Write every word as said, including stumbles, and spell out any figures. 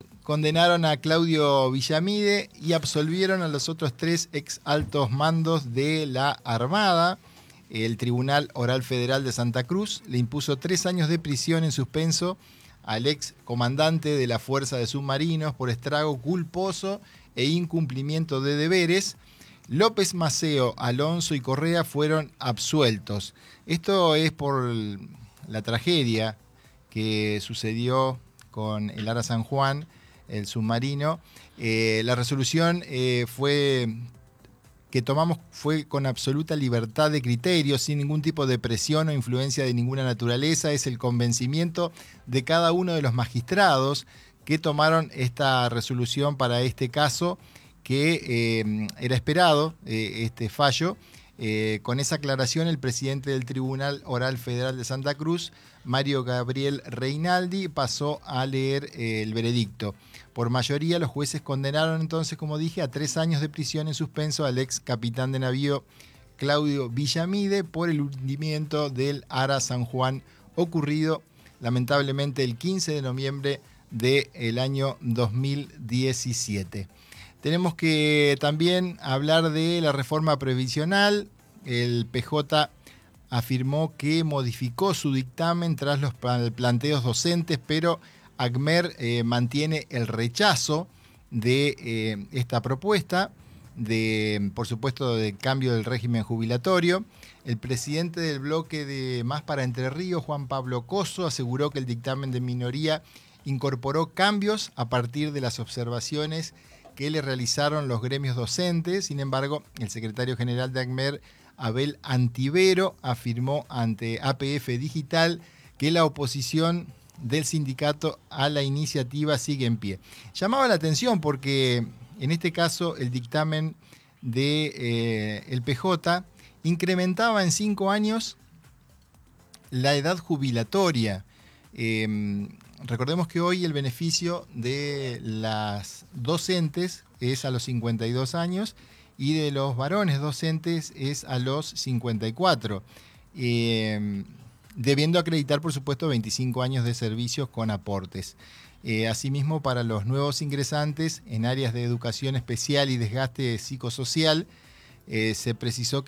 Condenaron a Claudio Villamide y absolvieron a los otros tres ex altos mandos de la Armada. El Tribunal Oral Federal de Santa Cruz le impuso tres años de prisión en suspenso al ex comandante de la Fuerza de Submarinos por estrago culposo e incumplimiento de deberes. López Maceo, Alonso y Correa fueron absueltos. Esto es por la tragedia que sucedió con el Ara San Juan, el submarino. Eh, la resolución eh, fue que tomamos fue con absoluta libertad de criterio, sin ningún tipo de presión o influencia de ninguna naturaleza. Es el convencimiento de cada uno de los magistrados que tomaron esta resolución para este caso, que eh, era esperado eh, este fallo. Eh, con esa aclaración, el presidente del Tribunal Oral Federal de Santa Cruz, Mario Gabriel Reinaldi, pasó a leer eh, el veredicto. Por mayoría, los jueces condenaron entonces, como dije, a tres años de prisión en suspenso al ex capitán de navío Claudio Villamide por el hundimiento del Ara San Juan, ocurrido lamentablemente el quince de noviembre del año dos mil diecisiete. Tenemos que también hablar de la reforma previsional. El P J afirmó que modificó su dictamen tras los planteos docentes, pero ACMER eh, mantiene el rechazo de eh, esta propuesta, de, por supuesto, del cambio del régimen jubilatorio. El presidente del bloque de Más para Entre Ríos, Juan Pablo Cosso, aseguró que el dictamen de minoría incorporó cambios a partir de las observaciones que le realizaron los gremios docentes. Sin embargo, el secretario general de ACMER, Abel Antivero, afirmó ante A P F Digital que la oposición del sindicato a la iniciativa sigue en pie. Llamaba la atención porque en este caso el dictamen de eh, el P J incrementaba en cinco años la edad jubilatoria. Eh, recordemos que hoy el beneficio de las docentes es a los cincuenta y dos años y de los varones docentes es a los cincuenta y cuatro. Eh, debiendo acreditar, por supuesto, veinticinco años de servicios con aportes. Eh, asimismo, para los nuevos ingresantes en áreas de educación especial y desgaste psicosocial, eh, se precisó que